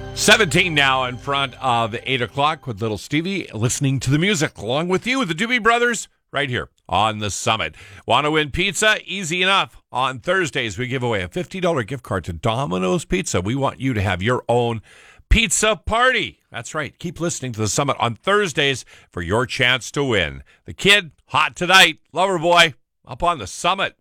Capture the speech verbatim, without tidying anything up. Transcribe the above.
seventeen now in front of eight o'clock with little Stevie, listening to the music along with you, the Doobie Brothers, right here on the Summit. Want to win pizza? Easy enough. On Thursdays, we give away a fifty dollars gift card to Domino's Pizza. We want you to have your own pizza party. That's right. Keep listening to the Summit on Thursdays for your chance to win. The Kid, hot tonight. Loverboy, up on the Summit.